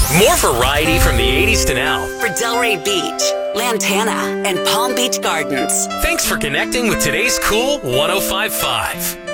More variety from the 80s to now. For Delray Beach, Lantana, and Palm Beach Gardens. Thanks for connecting with today's Cool 105.5.